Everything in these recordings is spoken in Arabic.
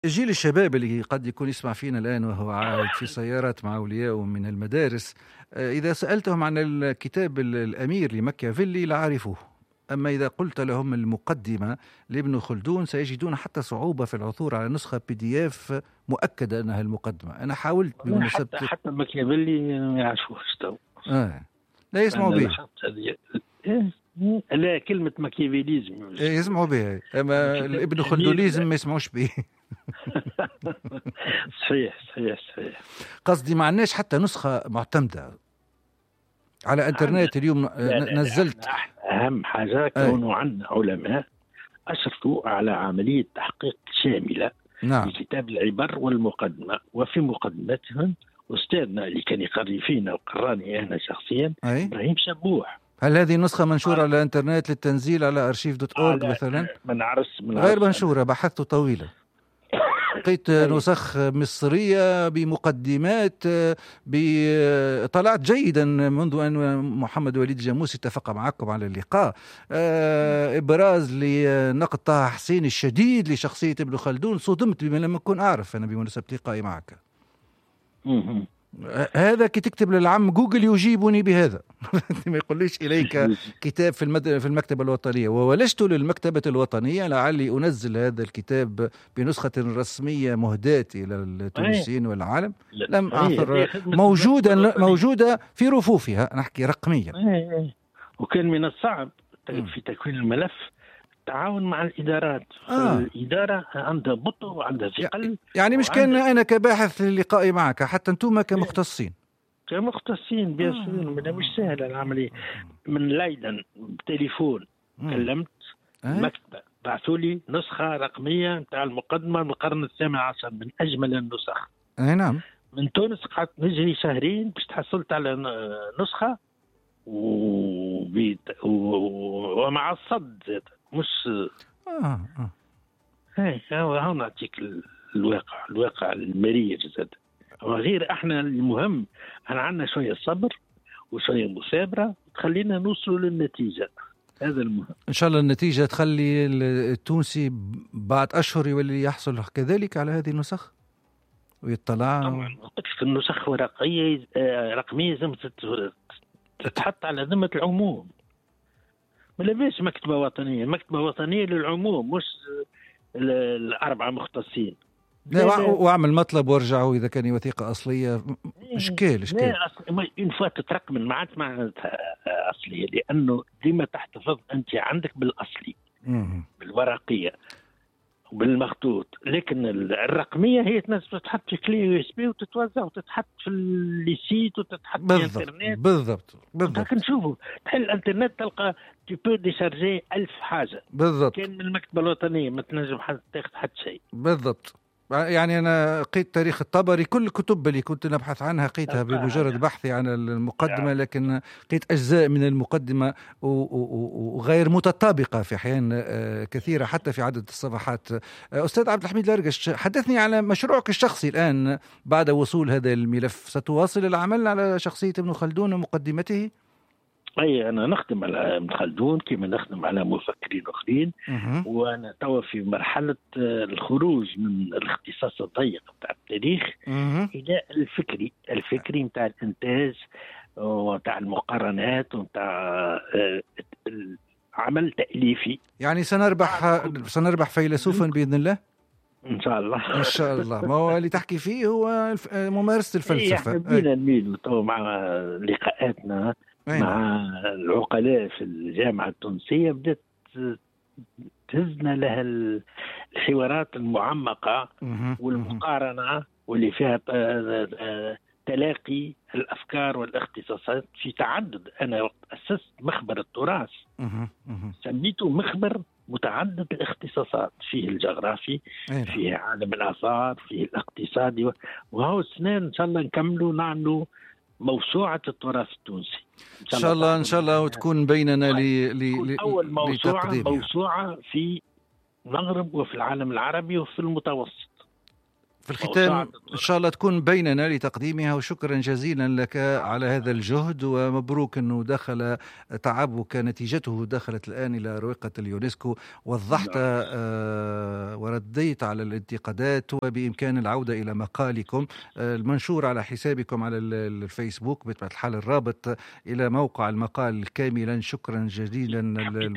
جيل الشباب اللي قد يكون يسمع فينا الآن وهو عايد في سيارات مع أوليائه من المدارس، إذا سألتهم عن الكتاب الأمير لماكيافيلي لا عرفوه. أما إذا قلت لهم المقدمة لابن خلدون سيجدون حتى صعوبة في العثور على نسخة PDF مؤكدة أنها المقدمة. أنا حاولت بمناسبة حتى ماكيافيلي ما يعرفوش تو. لا يسمعوا به. لا، كلمة ماكيافيليزم يسمعوا به، أما ابن خلدونيزم ما يسمعوش به. صحيح. قصدي ما عندناش حتى نسخة معتمدة على انترنت اليوم. نزلت أهم حاجة كونوا عندنا علماء أشرفوا على عملية تحقيق شاملة لكتاب العبر والمقدمة، وفي مقدمتهم أستاذنا اللي كان يقري فينا وقراني أنا شخصيا إبراهيم شبوح. هل هذه النسخة منشورة على الانترنت للتنزيل على archive.org مثلا؟ غير منشورة، بحثت طويلا، لقيت نسخ مصرية بمقدمات، طلعت جيدا منذ أن محمد وليد جاموسي اتفق معكم على اللقاء. إبراز لنقد طه حسين الشديد لشخصية ابن خلدون. صدمت بما لم أكن أعرف أنا بمناسبة لقائي معك. هذا كي تكتب للعم جوجل يجيبني بهذا. ما يقوليش إليك كتاب في المكتبة الوطنية. وولجت للمكتبة الوطنية لعلي أنزل هذا الكتاب بنسخة رسمية مهداة إلى التونسيين والعالم. لم أعثر. موجودة في رفوفها، نحكي رقميا. وكان من الصعب في تكوين الملف التعاون مع الإدارات. الإدارة عندها بطء وعندها ثقل. يعني مش كان أنا كباحث للقاء معك، حتى أنتم كمختصين بيسوين. مش سهل العملية. من ليلا بتليفون كلمت المكتبة، بعثوا لي نسخة رقمية نتاع المقدمة من القرن ال18 من أجمل النسخ. نعم. من تونس قعدت نجري شهرين باش تحصلت على نسخة ومع الصد زاد مش هاو نعطيك الواقع المرير زاد. وغير احنا المهم احنا عندنا شويه صبر وشويه مثابره تخلينا نوصلوا للنتيجه. هذا المهم. ان شاء الله النتيجه تخلي التونسي بعد اشهر يولي يحصل كذلك على هذه النسخ ويطلع. طبعا النسخ ورقيه رقميه لازم تتحط على ذمه العموم. ما لاباس مكتبه وطنيه للعموم، مش الأربعة مختصين. لا، واعمل مطلب وارجعوا اذا كان وثيقه اصليه. اشكال لا ينفع تترقم ما عادش معناتها اصليه، لانه ديما تحتفظ انت عندك بالاصلي بالورقيه وبالمخطوط، لكن الرقميه هي تنزل تتحط في كلي USB وتتوزع وتتحط في الليسيت وتتحط في الانترنت. بالضبط. لكن شوفوا تحل الانترنت تلقى تبو ديشارجي 1000 حاجه. بالضبط. كان من المكتبه الوطنيه ما تنجم تاخذ حتى شيء. بالضبط. يعني أنا قيت تاريخ الطبري، كل الكتب اللي كنت نبحث عنها قيتها بمجرد بحثي عن المقدمة، لكن قيت أجزاء من المقدمة وغير متطابقة في أحيان كثيرة حتى في عدد الصفحات. أستاذ عبد الحميد الأرقش، حدثني على مشروعك الشخصي الآن بعد وصول هذا الملف. ستواصل العمل على شخصية ابن خلدون ومقدمته؟ أي أنا نخدم على ابن خلدون كما نخدم على مفكرين آخرين. وأنا توا في مرحلة الخروج من الاختصاص الضيق بتاع التاريخ إلى الفكري متاع الإنتاج ومتاع المقارنات ومتاع عمل تأليفي. يعني سنربح فيلسوفا بإذن الله إن شاء الله. إن شاء الله. ما هو اللي تحكي فيه هو ممارسة الفلسفة. بدينا نميل مع لقاءاتنا مع العقلاء في الجامعة التونسية، بدأت تهزنا لها الحوارات المعمقة والمقارنة واللي فيها تلاقي الأفكار والاختصاصات في تعدد. أنا أسست مخبر التراث سميته مخبر متعدد الاختصاصات، فيه الجغرافي، فيه عالم الآثار، فيه الاقتصادي، وهو السنة إن شاء الله نكملوا نعملوا موسوعة التراث التونسي إن شاء الله وتكون بيننا أول موسوعة في المغرب وفي العالم العربي وفي المتوسط. في الختام إن شاء الله تكون بيننا لتقديمها، وشكرا جزيلا لك على هذا الجهد، ومبروك أنه دخل تعبك نتيجته دخلت الآن إلى أروقة اليونسكو. وضحت ورديت على الانتقادات، وبإمكان العودة إلى مقالكم المنشور على حسابكم على الفيسبوك بطبيعة الحال، الرابط إلى موقع المقال كاملا. شكرا جزيلا.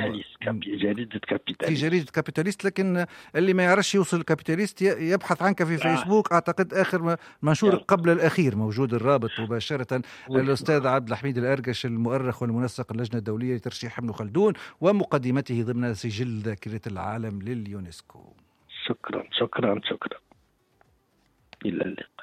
في جريدة كابيتاليست، لكن اللي ما يعرفش يوصل الكابيتاليست يبحث عنك في فيسبوك. أعتقد آخر منشور قبل الأخير موجود الرابط مباشرة. الأستاذ عبد الحميد الأرقش، المؤرخ والمنسق اللجنة الدولية لترشيح ابن خلدون ومقدمته ضمن سجل ذاكرة العالم لليونسكو. شكرا. إلى اللقاء.